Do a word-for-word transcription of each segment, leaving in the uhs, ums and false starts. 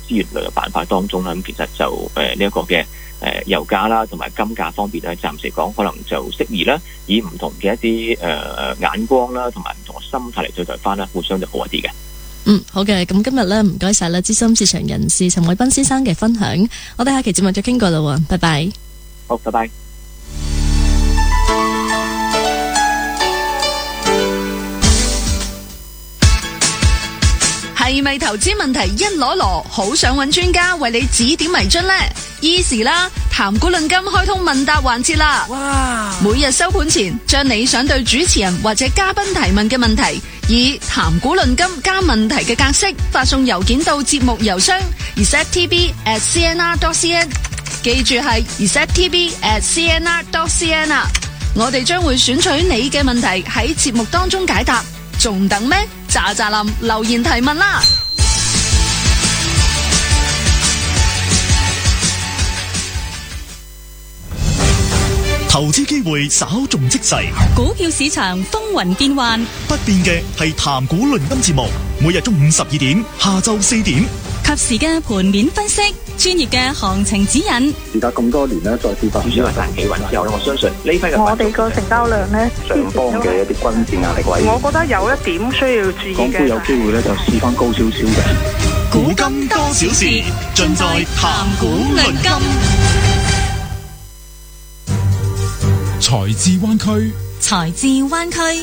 資源類嘅板塊當中啦，咁其實就誒呢一個嘅誒油價啦同埋金價方面咧，暫時講可能就適宜啦，以唔同嘅一啲誒眼光啦同埋唔同嘅心態嚟對待翻啦，互相就好一啲嘅。 嗯，好嘅，咁今日咧唔該晒啦，資深市場人士陳偉斌先生嘅分享，我哋下期節目再傾過啦，拜拜。 好，拜拜。 係咪投資問題一籮籮，好想揾專家為你指點迷津呢？ Easy 啦，談股論金開通問答環節啦！哇！每日收盤前，將你想對主持人或者嘉賓提問嘅問題，以談股論金加問題嘅格式發送郵件到節目郵箱 r e s e t t b at c n r dot c n， 記住係 r e s e t t b at c n r dot c n 啊！我哋將會選取你嘅問題喺節目當中解答，仲等咩？喳喳林留言提問啦！ 投資機會稍縱即逝， 股票市場風雲變幻， 不變嘅係談股論金節目，每日中午十二點，下晝四點， 及時嘅盤面分析，專業嘅行情指引。 而家咁多年咧，再次發展話彈企穩之後咧，我相信呢批嘅我哋個成交量咧， 上方嘅一啲均線壓力位， 我覺得有一點需要注意嘅。 港股有機會咧就試翻高少少嘅。 股金多少事，盡在談股論金。 財智灣區， 財智灣區。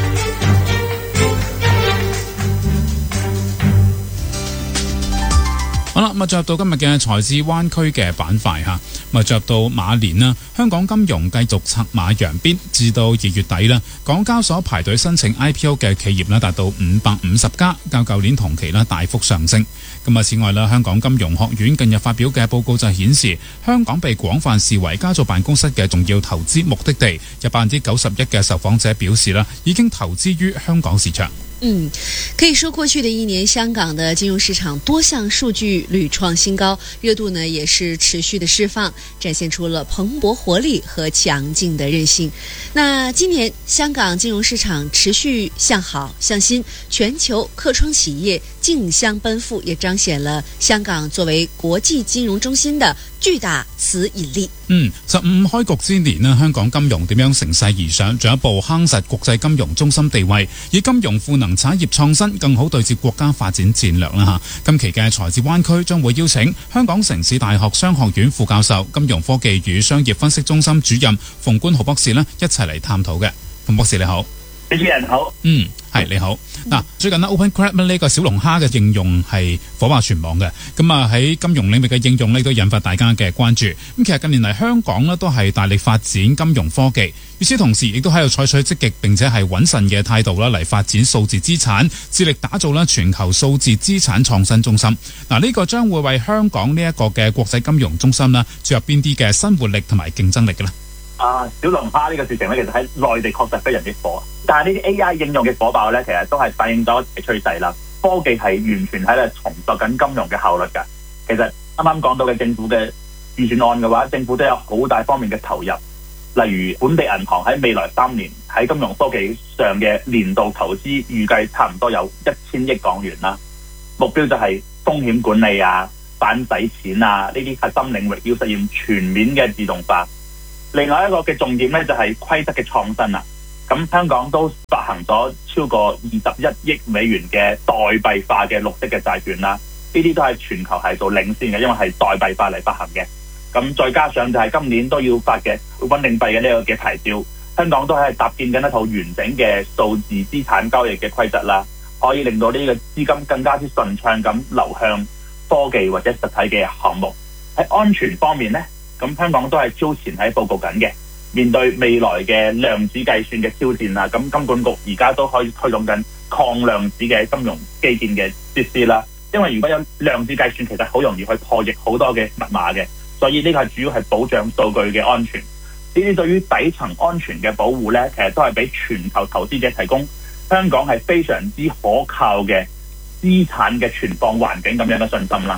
好啦，咁啊，進入到今日嘅財智灣區嘅板塊嚇，咁啊，進入到馬年啦，香港金融繼續策馬揚鞭，至到二月底啦，港交所排隊申請 I P O 嘅企業啦，達到五百五十家，較舊年同期啦大幅上升。咁啊，此外啦，香港金融學院近日發表嘅報告就顯示，香港被廣泛視為家族辦公室嘅重要投資目的地，有百分之九十一嘅受訪者表示啦，已經投資於香港市場。 嗯，可以說過去的一年，香港的金融市場多項數據屢創新高，熱度呢也是持續的釋放，展現出了蓬勃活力和強勁的韌性。那今年香港金融市場持續向好向新，全球客窗企業競相奔赴，也彰顯了香港作為國際金融中心的巨大磁引力。 嗯，十五開局之年呢，香港金融點樣乘勢而上，進一步夯實國際金融中心地位，以金融賦能產業創新，更好對接國家發展戰略啦嚇。今期嘅財智灣區將會邀請香港城市大學商學院副教授、金融科技與商業分析中心主任馮冠豪博士呢一齊嚟探討嘅。馮博士你好。 主持人好。 嗯，係你好。嗱，最近呢 Open Crab 呢個小龍蝦嘅應用係火爆全網嘅，咁啊喺金融領域嘅應用呢都引發大家嘅關注。咁其實近年嚟香港呢都係大力發展金融科技，與此同時亦都喺度採取積極並且係穩慎嘅態度啦嚟發展數字資產，致力打造啦全球數字資產創新中心。嗱，呢個將會為香港呢一個嘅國際金融中心啦注入邊啲嘅新活力同埋競爭力嘅咧？ 啊，小龍蝦呢個事情咧，其實喺內地確實非常之火，但係呢啲 A I 應用嘅火爆咧，其實都係反映咗一個趨勢啦。科技係完全喺度重塑緊金融嘅效率㗎。其實啱啱講到嘅政府嘅預算案嘅話，政府都有好大方面嘅投入，例如本地銀行喺未來三年喺金融科技上嘅年度投資預計差唔多有一千億港元啦。目標就係風險管理啊、反洗錢啊呢啲核心領域要實現全面嘅自動化。另外一個嘅重點咧就係規則嘅創新啦。咁香港都發行咗超過二十一億美元嘅代幣化嘅綠色嘅債券啦。呢啲都係全球係做領先嘅，因為係代幣化嚟發行嘅。咁再加上就係今年都要發嘅穩定幣嘅呢個嘅牌照，香港都係搭建緊一套完整嘅數字資產交易嘅規則啦，可以令到呢個資金更加之順暢咁流向科技或者實體嘅項目。喺安全方面呢，咁香港都係超前喺報告緊嘅，面對未來嘅量子計算嘅挑戰啊，咁金管局而家都可以推動緊抗量子嘅金融基建嘅設施啦。因為如果有量子計算，其實好容易去破譯好多嘅密碼嘅，所以呢個係主要係保障數據嘅安全。呢啲對於底層安全嘅保護呢，其實都係俾全球投資者提供香港係非常之可靠嘅資產嘅存放環境咁樣嘅信心啦。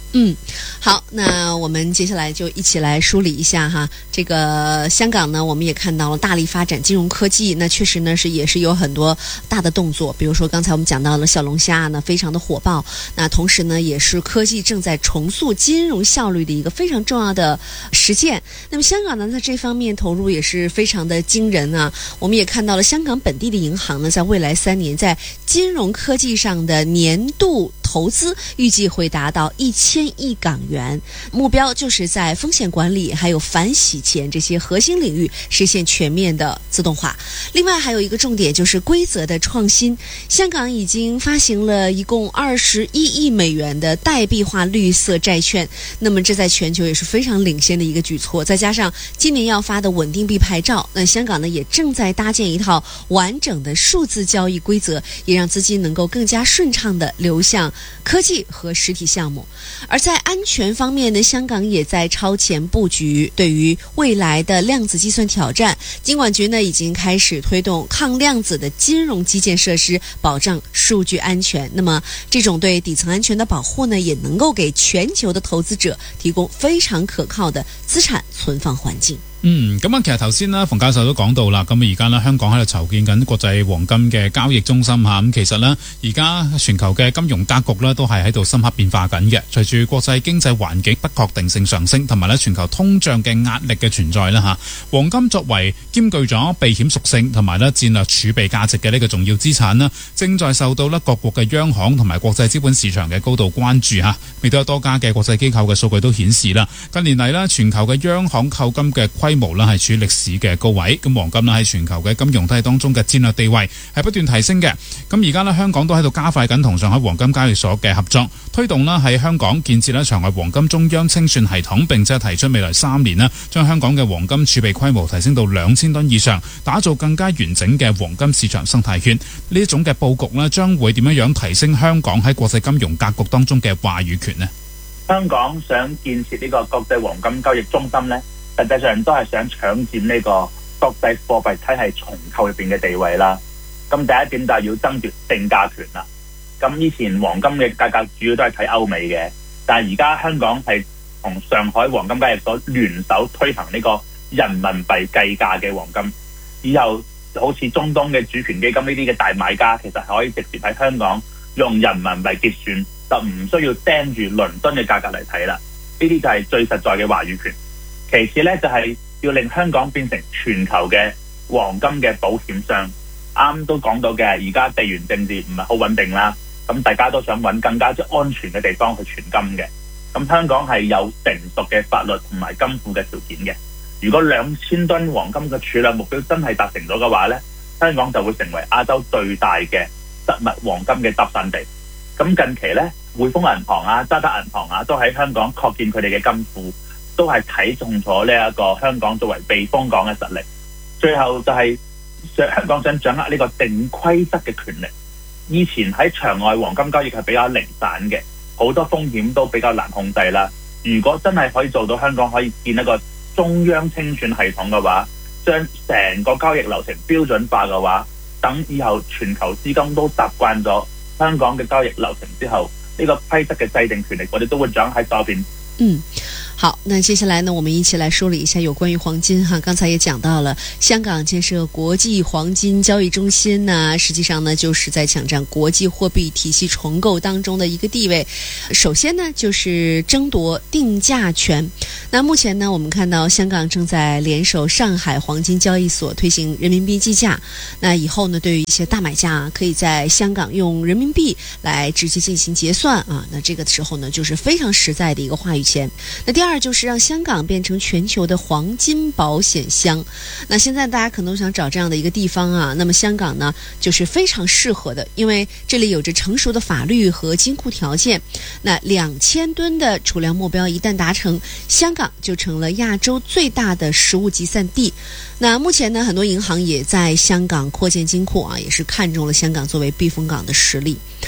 嗯，好，那我们接下来就一起来梳理一下哈。这个香港呢，我们也看到了大力发展金融科技，那确实呢是也是有很多大的动作，比如说刚才我们讲到了小龙虾呢非常的火爆，那同时呢也是科技正在重塑金融效率的一个非常重要的实践。那么香港呢在这方面投入也是非常的惊人啊。我们也看到了香港本地的银行呢，在未来三年在金融科技上的年度投资预计会达到一千亿港元，目标就是在风险管理还有反洗钱这些核心领域实现全面的自动化。另外还有一个重点就是规则的创新，香港已经发行了一共二十一亿美元的代币化绿色债券，那么这在全球也是非常领先的一个举措。再加上今年要发的稳定币牌照，那香港呢也正在搭建一套完整的数字交易规则，也让资金能够更加顺畅地流向科技和实体项目。而在安全方面呢，香港也在超前布局，对于未来的量子计算挑战，金管局呢已经开始推动抗量子的金融基建设施，保障数据安全。那么这种对底层安全的保护呢，也能够给全球的投资者提供非常可靠的資產存放環境。 嗯，咁啊，其實頭先啦，馮教授都講到啦，咁而家呢，香港喺度籌建緊國際黃金嘅交易中心嚇，咁其實呢，而家全球嘅金融格局呢，都係喺度深刻變化緊嘅。隨住國際經濟環境不確定性上升，同埋呢全球通脹嘅壓力嘅存在啦嚇，黃金作為兼具咗避險屬性同埋呢戰略儲備價值嘅呢個重要資產啦，正在受到呢各國嘅央行同埋國際資本市場嘅高度關注嚇。亦都有多家嘅國際機構嘅數據都顯示啦，近年嚟呢，全球嘅央行購金嘅規模啦係處於歷史嘅高位，咁黃金啦喺全球嘅金融體系當中嘅戰略地位係不斷提升嘅。咁而家呢，香港都喺度加快緊同上海黃金交易所嘅合作，推動啦喺香港建設咧場外黃金中央清算系統，並且提出未來三年呢，將香港嘅黃金儲備規模提升到兩千噸以上，打造更加完整嘅黃金市場生態圈。呢一種嘅佈局呢，將會點樣樣提升香港喺國際金融格局當中嘅話語權呢？ 香港想建設呢個國際黃金交易中心呢，實際上都係想搶佔呢個國際貨幣體系重構入邊嘅地位啦。咁第一點就係要爭奪定價權啦。咁以前黃金嘅價格主要都係睇歐美嘅，但係而家香港係同上海黃金交易所聯手推行呢個人民幣計價嘅黃金。以後好似中東嘅主權基金呢啲嘅大買家，其實係可以直接喺香港用人民幣結算，就唔需要盯住倫敦嘅價格嚟睇啦。呢啲就係最實在嘅話語權。其次呢，就係、是、要令香港變成全球嘅黃金嘅保險商。啱都講到嘅，而家地緣政治唔係好穩定啦，咁大家都想揾更加之安全嘅地方去存金嘅。咁香港係有成熟嘅法律同埋金庫嘅條件嘅。如果兩千噸黃金嘅儲量目標真係達成咗嘅話呢，香港就會成為亞洲最大嘅實物黃金嘅集散地。咁近期呢，匯豐銀行啊、渣打銀行啊，都喺香港擴建佢哋嘅金庫，都係睇中咗呢一個香港作為避風港嘅實力。最後就係香港想掌握呢個定規則嘅權力。以前喺場外黃金交易係比較零散嘅，好多風險都比較難控制啦。如果真係可以做到香港可以建一個中央清算系統嘅話，將成個交易流程標準化嘅話，等以後全球資金都習慣咗香港嘅交易流程之後，呢、這個規則嘅制定權力我哋都會掌握喺嗰邊。 嗯，好，那接下來呢，我們一起來梳理一下有關於黃金哈。剛才也講到了，香港建設國際黃金交易中心呢，實際上呢，就是在搶佔國際貨幣體系重構當中的一個地位。首先呢，就是爭奪定價權。那目前呢，我們看到香港正在聯手上海黃金交易所推行人民幣計價。那以後呢，對於一些大買家啊，可以在香港用人民幣來直接進行結算啊。那這個時候呢，就是非常實在的一個話語權。那第二就是讓香港變成全球的黃金保險箱。那現在大家可能想找這樣的一個地方啊，那麼香港呢就是非常適合的，因為這裡有着成熟的法律和金庫條件。那兩千噸的儲量目標一旦達成，香港就成了亞洲最大的實物集散地。那目前呢，很多銀行也在香港擴建金庫啊，也是看中了香港作為避風港的實力。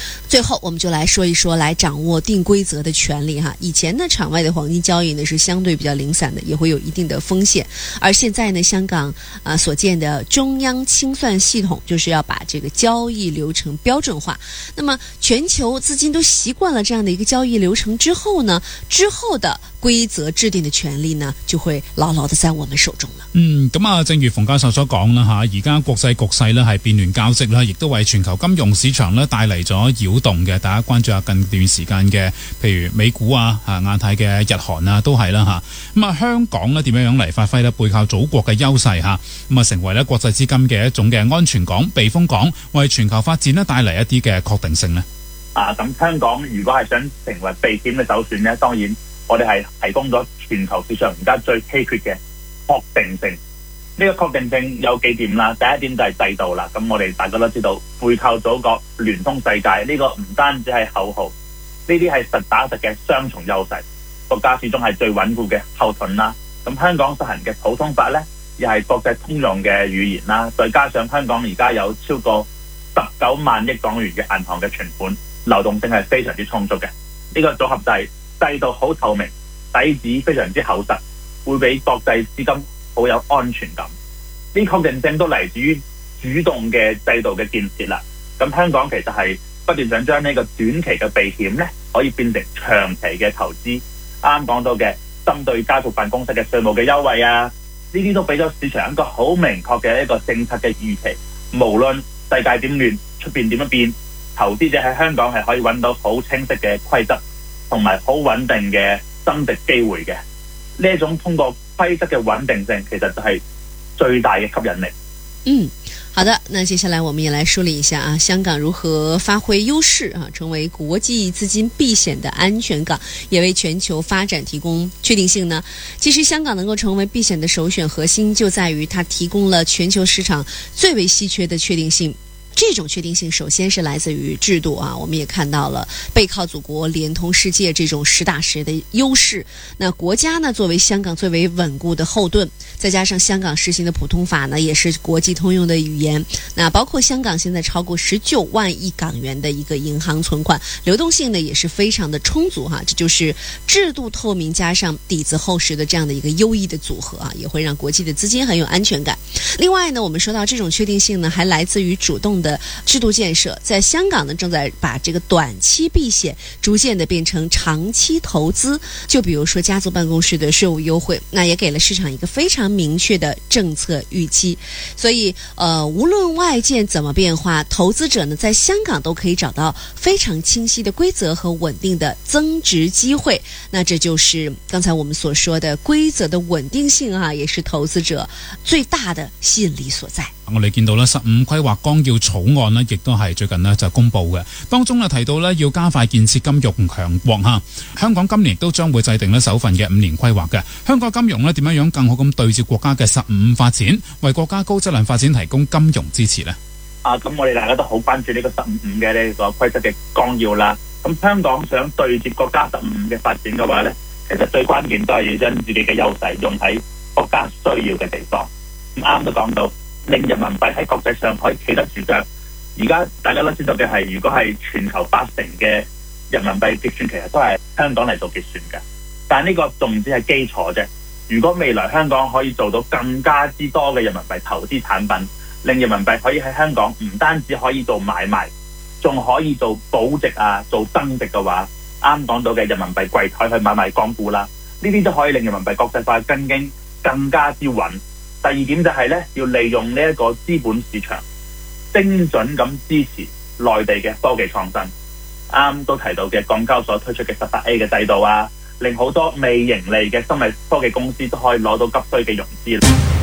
最后，我们就来说一说来掌握定规则的权利哈。以前呢，场外的黄金交易呢是相对比较零散的，也会有一定的风险。而现在呢，香港啊、呃、所建的中央清算系统，就是要把这个交易流程标准化。那么，全球资金都習慣了這樣的一個交易流程之後呢，之後的規則制定的權利呢，就會牢牢地在我們手中了。 嗯，咁啊，正如馮教授所講啦嚇，而家國際局勢呢係變亂交織啦，亦都為全球金融市場呢帶嚟咗擾動嘅。大家關注下近段時間嘅，譬如美股啊、啊亞太嘅日韓啊，都係啦嚇。咁啊，香港呢點樣樣嚟發揮呢背靠祖國嘅優勢嚇，咁啊成為呢國際資金嘅一種嘅安全港、避風港，為全球發展呢帶嚟一啲嘅確定性呢。 啊，咁香港如果係想成為避險嘅首選呢，當然我哋係提供咗全球市場而家最稀缺嘅確定性。呢、這個確定性有幾點啦？第一點就係制度啦。咁我哋大家都知道，背靠祖國、聯通世界，呢、這個唔單止係口號，呢啲係實打實嘅雙重優勢。國家始終係最穩固嘅後盾啦。咁香港實行嘅普通法呢，又係國際通用嘅語言啦。再加上香港而家有超過十九萬億港元嘅銀行嘅存款，流動性係非常之充足嘅。呢、這個組合制制度好透明，底子非常之厚實，會俾國際資金好有安全感。呢確定性都嚟自於主動嘅制度嘅建設啦。咁香港其實係不斷想將呢個短期嘅避險呢，可以變成長期嘅投資。啱啱講到嘅針對家族辦公室嘅稅務嘅優惠啊，呢啲都俾咗市場一個好明確嘅一個政策嘅預期。無論世界點亂，出邊點樣變，投資者喺香港係可以揾到好清晰嘅規則，同埋好穩定嘅增值機會嘅。呢一種通過規則嘅穩定性，其實就係最大嘅吸引力。 嗯，好的，那接下來我們也來梳理一下啊，香港如何發揮優勢啊，成為國際資金避險的安全港，也為全球發展提供確定性呢。其實香港能夠成為避險的首選，核心就在於它提供了全球市場最為稀缺的確定性。這種確定性首先是來自於制度啊，我們也看到了背靠祖國連通世界這種實打實的優勢。那國家呢，作為香港最為穩固的後盾，再加上香港實行的普通法呢，也是國際通用的語言。那包括香港現在超過十九萬億港元的一個銀行存款，流動性呢也是非常的充足哈。這就是制度透明加上底子厚實的這樣的一個優異的組合啊，也會讓國際的資金很有安全感。另外呢，我們說到這種確定性呢，還來自於主動的制度建設，在香港呢正在把這個短期避險逐漸的變成長期投資。就比如說家族辦公室的稅務優惠，那也給了市場一個非常明確的政策預期。所以呃，無論外界怎麼變化，投資者呢在香港都可以找到非常清晰的規則和穩定的增值機會。那這就是剛才我們所說的規則的穩定性啊，也是投資者最大的吸引力所在。 我哋見到咧，十五規劃綱要草案呢，亦都係最近呢就公布嘅。當中呢提到呢，要加快建設金融強國嚇。香港今年亦都將會制定呢首份嘅五年規劃嘅。香港金融呢點樣樣更好咁對接國家嘅十五發展，為國家高質量發展提供金融支持呢？ 啊，咁我哋大家都好關注呢個十五五嘅呢個規則嘅綱要啦。咁香港想對接國家十五五嘅發展嘅話呢，其實最關鍵都係要將自己嘅優勢用喺國家需要嘅地方。咁啱都講到，令人民幣喺國際上可以企得住腳。而家大家都知道嘅係，如果係全球八成嘅人民幣結算，其實都係香港嚟做結算嘅。但係呢個仲只係基礎啫。如果未來香港可以做到更加之多嘅人民幣投資產品，令人民幣可以喺香港唔單止可以做買賣，仲可以做保值啊、做增值嘅話，啱講到嘅人民幣櫃台去買賣港股啦，呢啲都可以令人民幣國際化根基更加之穩。第二點就係咧，要利用呢一個資本市場，精準咁支持內地嘅科技創新。啱都提到嘅港交所推出嘅十八 A 嘅制度啊，令好多未盈利嘅生物科技公司都可以攞到急需嘅融資。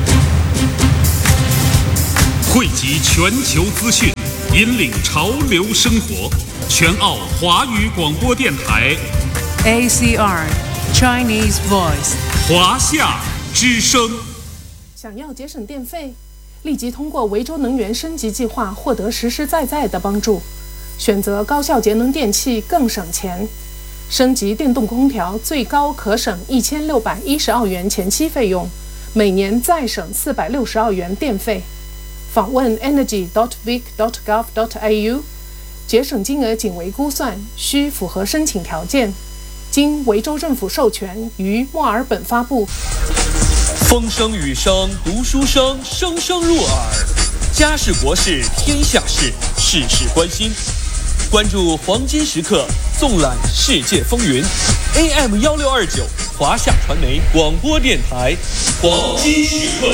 匯集全球資訊，引領潮流生活。全澳華語廣播電台 A C R Chinese Voice 華夏之聲。 想要節省電費，立即通過維州能源升級計劃獲得實實在在的幫助。選擇高效節能電器更省錢，升級電動空調最高可省一千六百一十澳元前期費用，每年再省四百六十澳元電費。訪問 energy dot vic dot gov dot a u 节省金额仅为估算，需符合申请条件。经维州政府授权，于墨尔本发布。 风声雨声读书声，声声入耳。家事国事天下事，事事关心。关注黄金时刻，纵览世界风云。A M 一六二九，华夏传媒广播电台，黄金时刻。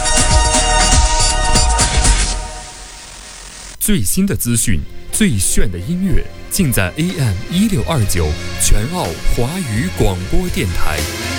最新的资讯，最炫的音乐，尽在 A M 一六二九全澳华语广播电台。